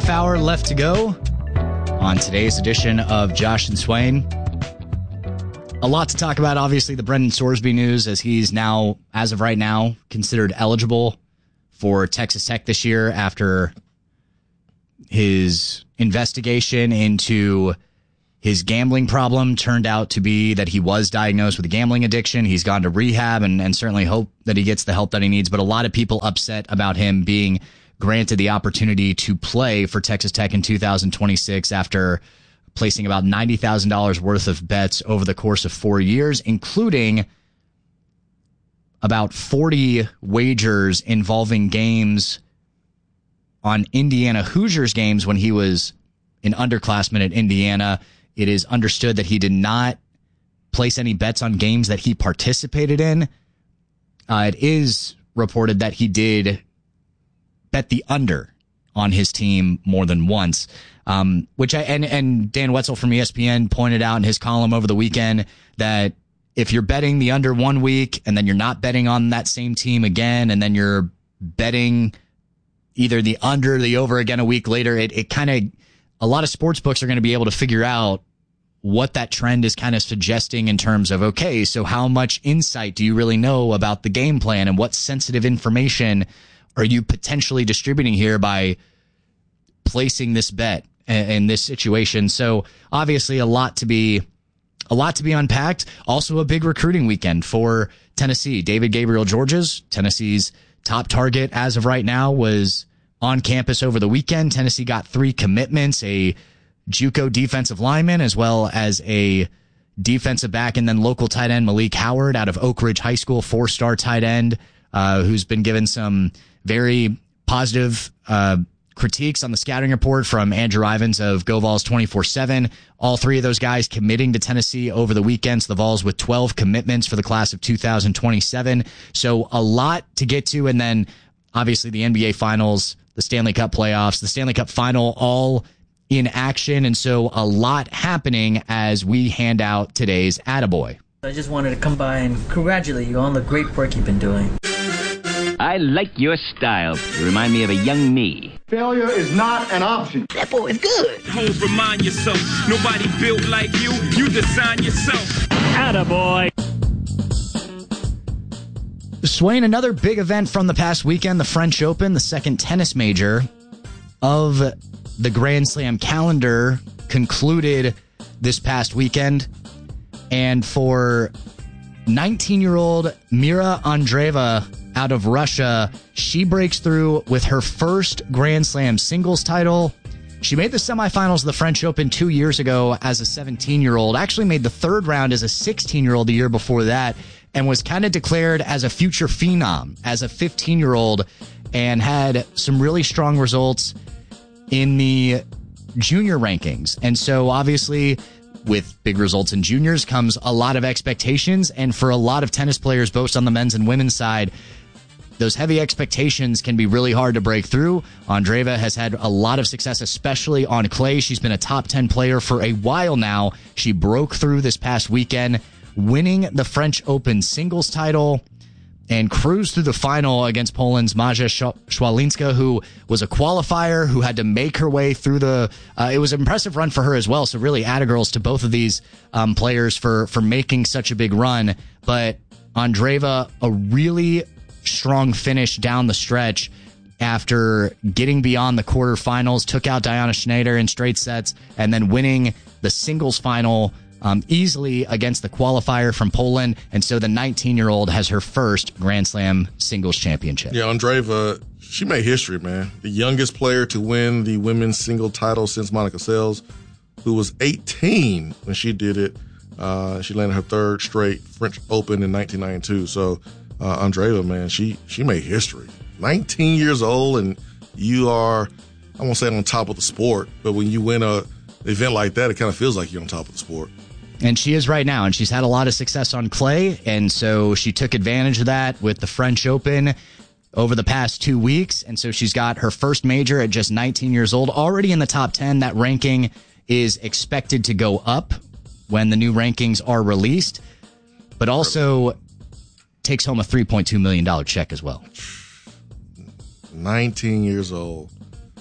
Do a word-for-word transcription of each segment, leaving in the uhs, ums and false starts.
hour left to go on today's edition of Josh and Swain. A lot to talk about, obviously, the Brendan Sorsby news, as he's now, as of right now, considered eligible for Texas Tech this year after his investigation into his gambling problem turned out to be that he was diagnosed with a gambling addiction. He's gone to rehab and, and certainly hope that he gets the help that he needs. But a lot of people upset about him being granted the opportunity to play for Texas Tech in two thousand twenty-six after placing about ninety thousand dollars worth of bets over the course of four years, including about forty wagers involving games on Indiana Hoosiers games when he was an underclassman at Indiana. It is understood that he did not place any bets on games that he participated in. Uh, it is reported that he did bet the under on his team more than once, um, which I, and, and Dan Wetzel from E S P N pointed out in his column over the weekend that if you're betting the under one week and then you're not betting on that same team again, and then you're betting either the under or the over again a week later, it, it kind of, a lot of sports books are going to be able to figure out what that trend is kind of suggesting in terms of, okay, so how much insight do you really know about the game plan, and what sensitive information are you potentially distributing here by placing this bet in this situation? So obviously a lot to be, a lot to be unpacked. Also a big recruiting weekend for Tennessee. David Gabriel Georges, Tennessee's top target as of right now, was on campus over the weekend. Tennessee got three commitments, a JUCO defensive lineman, as well as a defensive back, and then local tight end Malik Howard out of Oak Ridge High School, four-star tight end, uh, who's been given some very positive uh, critiques on the scouting report from Andrew Ivins of GoVols twenty-four seven. All three of those guys committing to Tennessee over the weekend. So the Vols with twelve commitments for the class of two thousand twenty-seven. So a lot to get to. And then obviously the N B A Finals, the Stanley Cup playoffs, the Stanley Cup Final, all in action. And so a lot happening as we hand out today's Attaboy. I just wanted to come by and congratulate you on the great work you've been doing. I like your style. You remind me of a young me. Failure is not an option. That boy is good. Holmes, remind yourself, nobody built like you. You design yourself. Attaboy. Swain, another big event from the past weekend, the French Open, the second tennis major of the Grand Slam calendar, concluded this past weekend. And for nineteen-year-old Mira Andreeva out of Russia, she breaks through with her first Grand Slam singles title. She made the semifinals of the French Open two years ago as a seventeen-year-old, actually made the third round as a sixteen-year-old the year before that, and was kind of declared as a future phenom as a fifteen-year-old, and had some really strong results in the junior rankings. And so obviously with big results in juniors comes a lot of expectations, and for a lot of tennis players, both on the men's and women's side, those heavy expectations can be really hard to break through. Andreeva has had a lot of success, especially on clay. She's been a top ten player for a while now. She broke through this past weekend, winning the French Open singles title, and cruised through the final against Poland's Maja Szwalinska, who was a qualifier, who had to make her way through the... Uh, it was an impressive run for her as well, so really attagirls to both of these um, players for, for making such a big run. But Andreeva, a really strong finish down the stretch after getting beyond the quarterfinals, took out Diana Schneider in straight sets, and then winning the singles final Um, easily against the qualifier from Poland. And so the nineteen-year-old has her first Grand Slam singles championship. Yeah, Andreeva, she made history, man. The youngest player to win the women's single title since Monica Seles, who was eighteen when she did it. Uh, she landed her third straight French Open in nineteen ninety-two. So uh, Andreeva, man, she, she made history. nineteen years old, and you are, I won't say on top of the sport, but when you win a event like that, it kind of feels like you're on top of the sport. And she is right now, and she's had a lot of success on clay, and so she took advantage of that with the French Open over the past two weeks, and so she's got her first major at just nineteen years old, already in the top ten. That ranking is expected to go up when the new rankings are released, but also takes home a three point two million dollars check as well. nineteen years old.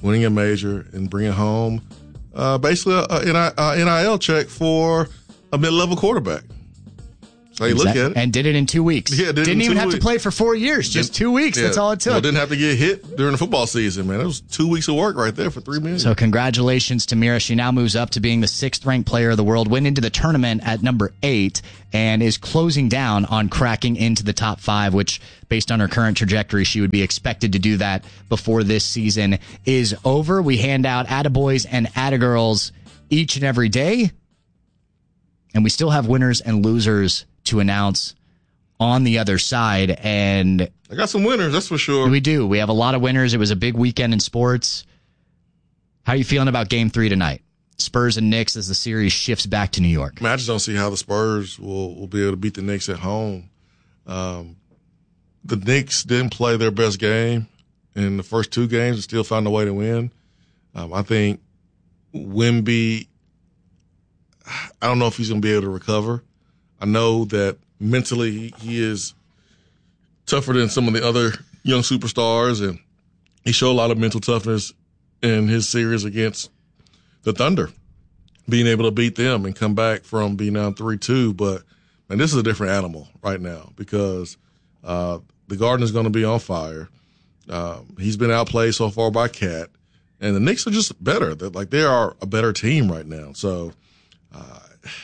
winning a major, and bringing home uh, basically a, a N I L check for a mid-level quarterback. So you look at it. And did it in two weeks. Yeah, did Didn't even have weeks. to play for four years, just two weeks. Yeah. That's all it took. Well, didn't have to get hit during the football season, man. It was two weeks of work right there for three million. So congratulations to Mira. She now moves up to being the sixth-ranked player of the world, went into the tournament at number eight, and is closing down on cracking into the top five, which, based on her current trajectory, she would be expected to do that before this season is over. We hand out attaboys and attagirls each and every day, and we still have winners and losers to announce on the other side. And I got some winners, that's for sure. We do. We have a lot of winners. It was a big weekend in sports. How are you feeling about game three tonight? Spurs and Knicks as the series shifts back to New York. Man, I just don't see how the Spurs will, will be able to beat the Knicks at home. Um, the Knicks didn't play their best game in the first two games and still found a way to win. Um, I think Wemby, I don't know if he's going to be able to recover. I know that mentally he, he is tougher than some of the other young superstars, and he showed a lot of mental toughness in his series against the Thunder, being able to beat them and come back from being down three two. But, man, this is a different animal right now because uh, the Garden is going to be on fire. Um, he's been outplayed so far by Cat, and the Knicks are just better. They're, like, they are a better team right now. So, uh,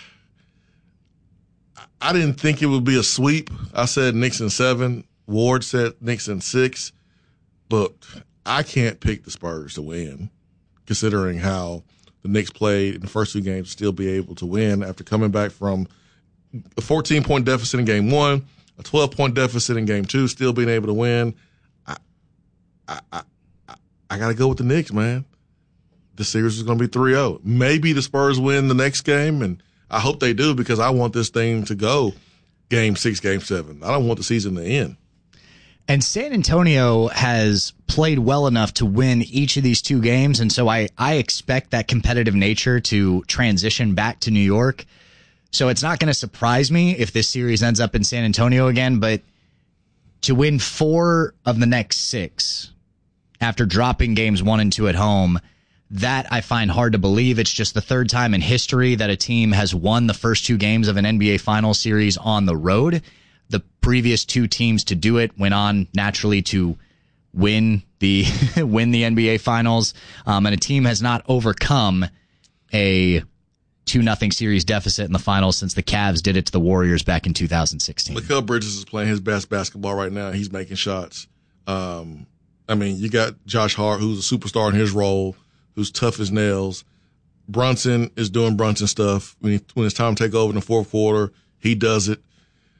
I didn't think it would be a sweep. I said Knicks in seven. Ward said Knicks in six. But I can't pick the Spurs to win, considering how the Knicks played in the first two games to still be able to win after coming back from a fourteen-point deficit in game one, a twelve-point deficit in game two, still being able to win. I I, I, I got to go with the Knicks, man. The series is going to be three oh. Maybe the Spurs win the next game, and I hope they do because I want this thing to go game six, game seven. I don't want the season to end. And San Antonio has played well enough to win each of these two games, and so I, I expect that competitive nature to transition back to New York. So it's not going to surprise me if this series ends up in San Antonio again, but to win four of the next six after dropping games one and two at home, that I find hard to believe. It's just the third time in history that a team has won the first two games of an N B A Finals series on the road. The previous two teams to do it went on naturally to win the win the N B A Finals, um, and a team has not overcome a two nothing series deficit in the finals since the Cavs did it to the Warriors back in two thousand sixteen. Mikal Bridges is playing his best basketball right now. He's making shots. Um, I mean, you got Josh Hart, who's a superstar in his role, who's tough as nails. Brunson is doing Brunson stuff. When, he, when it's time to take over in the fourth quarter, he does it.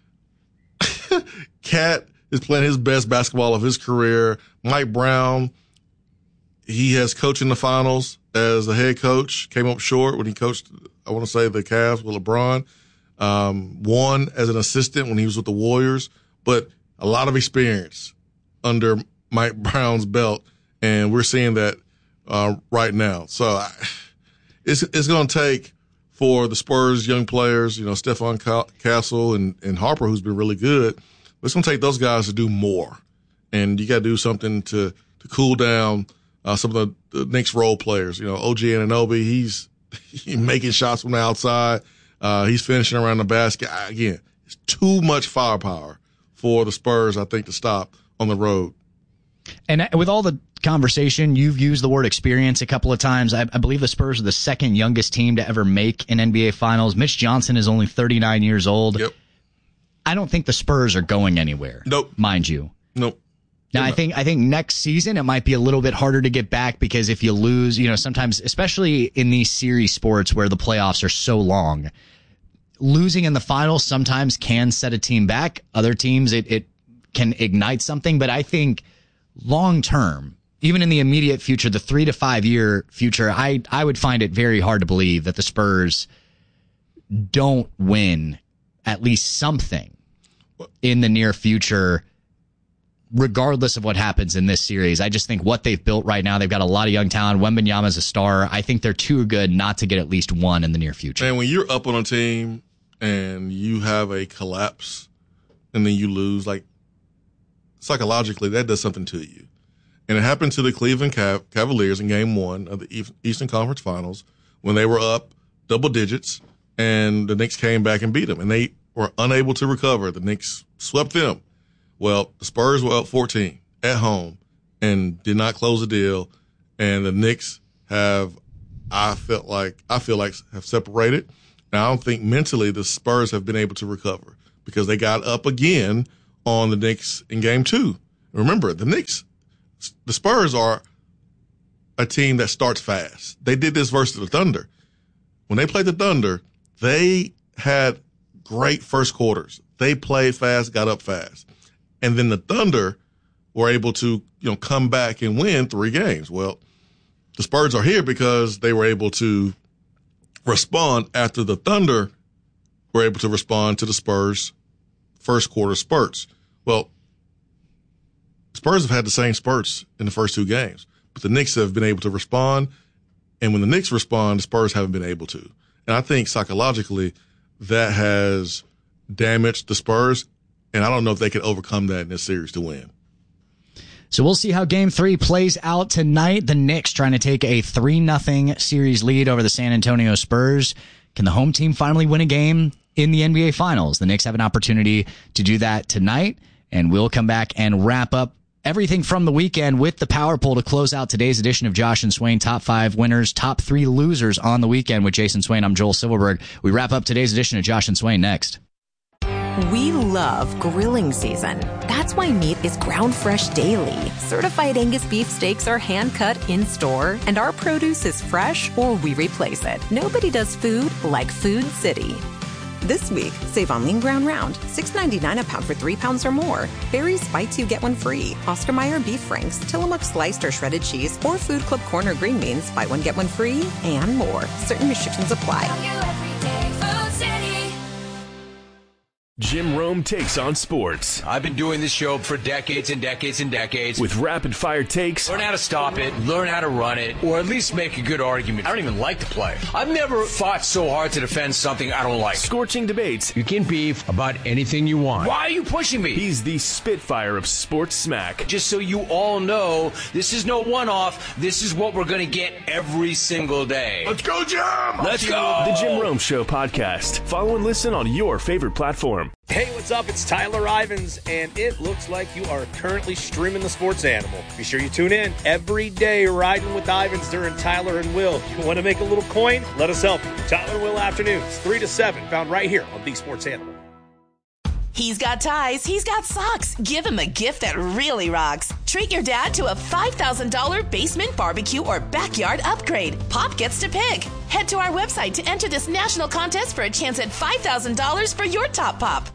Cat is playing his best basketball of his career. Mike Brown, he has coached in the finals as a head coach, came up short when he coached, I want to say, the Cavs with LeBron. Um, won as an assistant when he was with the Warriors, but a lot of experience under Mike Brown's belt, and we're seeing that uh, right now. So I, it's it's going to take for the Spurs young players, you know, Stephon Castle and, and Harper, who's been really good. It's going to take those guys to do more, and you got to do something to to cool down uh, some of the, the Knicks role players. You know, O G Anunoby, he's, he's making shots from the outside. Uh, he's finishing around the basket. Again, it's too much firepower for the Spurs, I think, to stop on the road. And with all the conversation, you've used the word experience a couple of times. I, I believe the Spurs are the second youngest team to ever make an N B A Finals. Mitch Johnson is only thirty-nine years old. Yep. I don't think the Spurs are going anywhere. Nope. Mind you. Nope. Now, I think I think next season it might be a little bit harder to get back because if you lose, you know, sometimes, especially in these series sports where the playoffs are so long, losing in the finals sometimes can set a team back. Other teams, it, it can ignite something. But I think long term, even in the immediate future, the three to five year future, I, I would find it very hard to believe that the Spurs don't win at least something in the near future, regardless of what happens in this series. I just think what they've built right now, they've got a lot of young talent. Wembanyama's a star. I think they're too good not to get at least one in the near future. And when you're up on a team and you have a collapse and then you lose, like, psychologically, that does something to you. And it happened to the Cleveland Cav- Cavaliers in game one of the Eastern Conference Finals when they were up double digits and the Knicks came back and beat them. And they were unable to recover. The Knicks swept them. Well, the Spurs were up fourteen at home and did not close the deal. And the Knicks have, I felt like, I feel like have separated. Now, I don't think mentally the Spurs have been able to recover because they got up again on the Knicks in game two. Remember, the Knicks, the Spurs are a team that starts fast. They did this versus the Thunder. When they played the Thunder, they had great first quarters. They played fast, got up fast. And then the Thunder were able to, you know, come back and win three games. Well, the Spurs are here because they were able to respond after the Thunder were able to respond to the Spurs' first quarter spurts. Well, Spurs have had the same spurts in the first two games, but the Knicks have been able to respond. And when the Knicks respond, the Spurs haven't been able to. And I think psychologically that has damaged the Spurs. And I don't know if they can overcome that in this series to win. So we'll see how game three plays out tonight. The Knicks trying to take a three nothing series lead over the San Antonio Spurs. Can the home team finally win a game in the N B A Finals? The Knicks have an opportunity to do that tonight. And we'll come back and wrap up everything from the weekend with the Power Poll to close out today's edition of Josh and Swain, top five winners, top three losers on the weekend with Jason Swain. I'm Joel Silverberg. We wrap up today's edition of Josh and Swain next. We love grilling season. That's why meat is ground fresh daily. Certified Angus beef steaks are hand cut in store, and our produce is fresh or we replace it. Nobody does food like Food City. This week, save on lean ground round, six ninety-nine a pound for three pounds or more. Barry's Buy Two, Get One Free. Oscar Mayer Beef Franks, Tillamook Sliced or Shredded Cheese, or Food Club Corner Green Beans, Buy One, Get One Free, and more. Certain restrictions apply. Jim Rome takes on sports. I've been doing this show for decades and decades and decades. With rapid-fire takes. Learn how to stop it, learn how to run it, or at least make a good argument. I don't even like the play. I've never fought so hard to defend something I don't like. Scorching debates. You can beef about anything you want. Why are you pushing me? He's the Spitfire of sports smack. Just so you all know, this is no one-off. This is what we're going to get every single day. Let's go, Jim! Let's go! The Jim Rome Show podcast. Follow and listen on your favorite platform. Hey, what's up? It's Tyler Ivins, and it looks like you are currently streaming The Sports Animal. Be sure you tune in every day, riding with Ivins during Tyler and Will. You want to make a little coin? Let us help you. Tyler and Will Afternoons, three to seven, found right here on The Sports Animal. He's got ties, he's got socks. Give him a gift that really rocks. Treat your dad to a five thousand dollars basement barbecue or backyard upgrade. Pop gets to pick. Head to our website to enter this national contest for a chance at five thousand dollars for your top pop.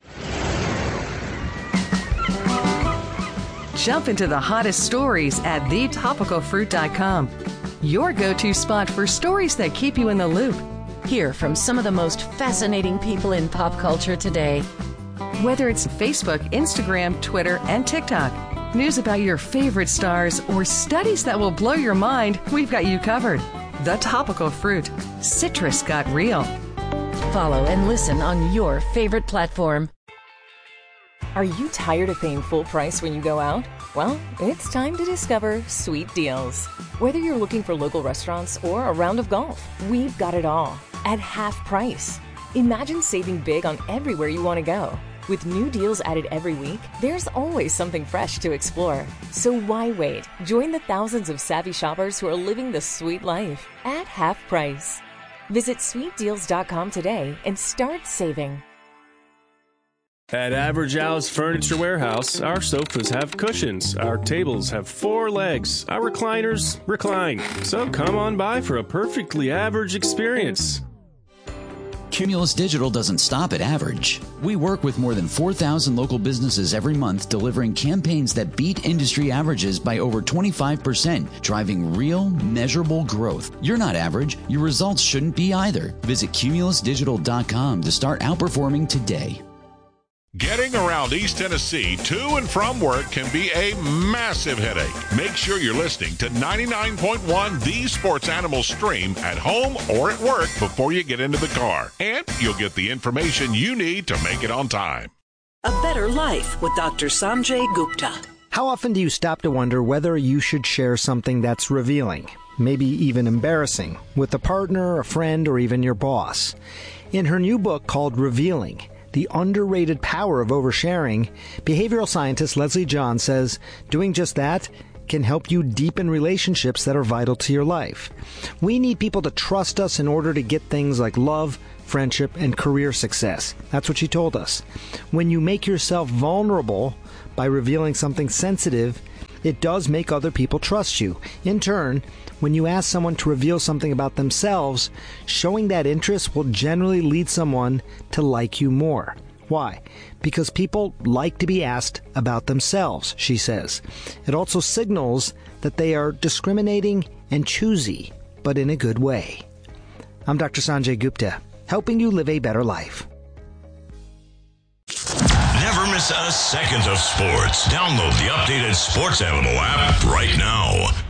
Jump into the hottest stories at the topical fruit dot com. Your go-to spot for stories that keep you in the loop. Hear from some of the most fascinating people in pop culture today. Whether it's Facebook, Instagram, Twitter, and TikTok, news about your favorite stars, or studies that will blow your mind, we've got you covered. The Topical Fruit. Citrus got real. Follow and listen on your favorite platform. Are you tired of paying full price when you go out? Well, it's time to discover Sweet Deals. Whether you're looking for local restaurants or a round of golf, we've got it all at half price. Imagine saving big on everywhere you want to go. With new deals added every week, there's always something fresh to explore. So why wait? Join the thousands of savvy shoppers who are living the sweet life at half price. Visit sweet deals dot com today and start saving. At Average Al's Furniture Warehouse, our sofas have cushions, our tables have four legs, our recliners recline. So come on by for a perfectly average experience. Cumulus Digital doesn't stop at average. We work with more than four thousand local businesses every month, delivering campaigns that beat industry averages by over twenty-five percent, driving real, measurable growth. You're not average. Your results shouldn't be either. Visit cumulus digital dot com to start outperforming today. Getting around East Tennessee to and from work can be a massive headache. Make sure you're listening to ninety-nine point one The Sports Animal Stream at home or at work before you get into the car. And you'll get the information you need to make it on time. A better life with Doctor Sanjay Gupta. How often do you stop to wonder whether you should share something that's revealing, maybe even embarrassing, with a partner, a friend, or even your boss? In her new book called Revealing, The Underrated Power of Oversharing, behavioral scientist Leslie John says doing just that can help you deepen relationships that are vital to your life. We need people to trust us in order to get things like love, friendship, and career success. That's what she told us. When you make yourself vulnerable by revealing something sensitive, it does make other people trust you. In turn, when you ask someone to reveal something about themselves, showing that interest will generally lead someone to like you more. Why? Because people like to be asked about themselves, she says. It also signals that they are discriminating and choosy, but in a good way. I'm Doctor Sanjay Gupta, helping you live a better life. Never miss a second of sports. Download the updated Sports Animal app right now.